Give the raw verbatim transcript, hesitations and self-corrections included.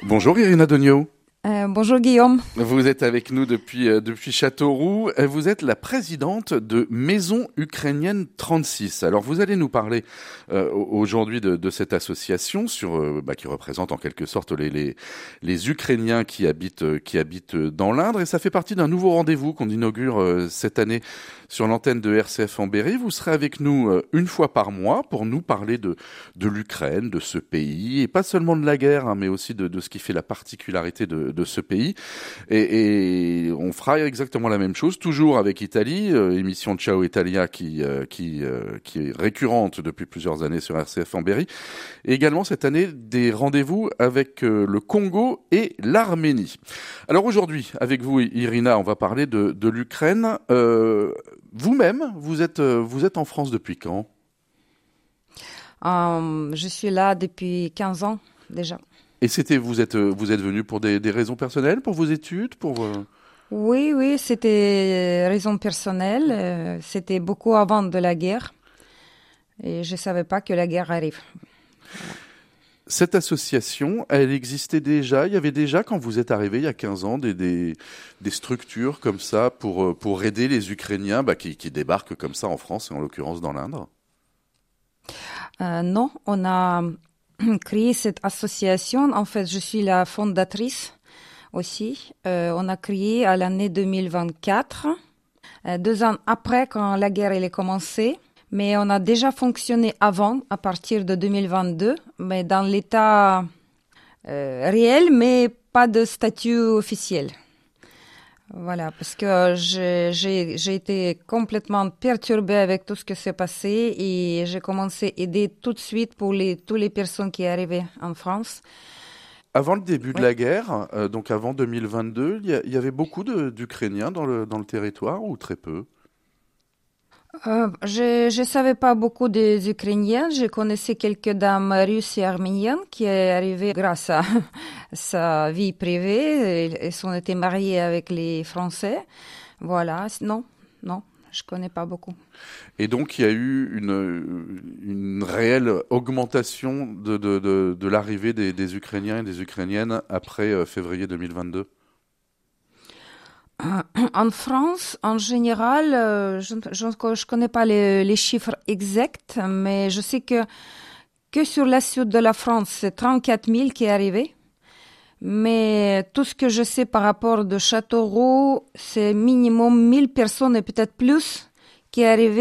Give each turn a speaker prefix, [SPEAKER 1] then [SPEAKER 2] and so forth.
[SPEAKER 1] Bonjour Irina Donio.
[SPEAKER 2] Euh, bonjour Guillaume.
[SPEAKER 1] Vous êtes avec nous depuis, euh, depuis Châteauroux. Vous êtes la présidente de Maison Ukrainienne trente-six. Alors vous allez nous parler euh, aujourd'hui de, de cette association sur, euh, bah, qui représente en quelque sorte les, les, les Ukrainiens qui habitent, euh, qui habitent dans l'Indre. Et ça fait partie d'un nouveau rendez-vous qu'on inaugure euh, cette année sur l'antenne de R C F en Berry. Vous serez avec nous euh, une fois par mois pour nous parler de, de l'Ukraine, de ce pays, et pas seulement de la guerre, hein, mais aussi de, de ce qui fait la particularité de de ce pays. Et, et on fera exactement la même chose, toujours avec Italie, euh, émission Ciao Italia qui, euh, qui, euh, qui est récurrente depuis plusieurs années sur R C F en Berry. Et également cette année, des rendez-vous avec euh, le Congo et l'Arménie. Alors aujourd'hui, avec vous Irina, on va parler de, de l'Ukraine. Euh, vous-même, vous êtes, vous êtes en France depuis quand ?
[SPEAKER 2] euh, Je suis là depuis quinze ans déjà.
[SPEAKER 1] Et c'était, vous êtes, vous êtes venu pour des, des raisons personnelles, pour vos études, pour euh...
[SPEAKER 2] Oui, oui, c'était raison personnelle. Euh, c'était beaucoup avant de la guerre, et je savais pas que la guerre arrive.
[SPEAKER 1] Cette association, elle existait déjà. Il y avait déjà, quand vous êtes arrivé il y a quinze ans, des, des, des structures comme ça pour pour aider les Ukrainiens bah, qui, qui débarquent comme ça en France et en l'occurrence dans l'Indre.
[SPEAKER 2] Euh, non, on a créé cette association. En fait, je suis la fondatrice aussi. Euh, on a créé à l'année deux mille vingt-quatre, euh, deux ans après quand la guerre elle est commencée. Mais on a déjà fonctionné avant, à partir de deux mille vingt-deux, mais dans l'état euh, réel, mais pas de statut officiel. Voilà, parce que j'ai, j'ai, j'ai été complètement perturbée avec tout ce qui s'est passé et j'ai commencé à aider tout de suite pour les, toutes les personnes qui arrivaient en France.
[SPEAKER 1] Avant le début
[SPEAKER 2] oui.
[SPEAKER 1] de la guerre, euh, donc avant deux mille vingt-deux, il y, y avait beaucoup de, d'Ukrainiens dans le, dans le territoire ou très peu ?
[SPEAKER 2] Euh, je ne savais pas beaucoup des Ukrainiens. Je connaissais quelques dames russes et arméniennes qui est arrivées grâce à sa vie privée. Elles ont été mariées avec les Français. Voilà. Non, non, je ne connais pas beaucoup.
[SPEAKER 1] Et donc, il y a eu une, une réelle augmentation de, de, de, de l'arrivée des, des Ukrainiens et des Ukrainiennes après euh, février deux mille vingt-deux.
[SPEAKER 2] En France, en général, euh, je ne connais pas les, les chiffres exacts, mais je sais que, que sur la sud de la France, c'est trente-quatre mille qui est arrivé. Mais tout ce que je sais par rapport de Châteauroux, c'est minimum mille personnes et peut-être plus qui est arrivé.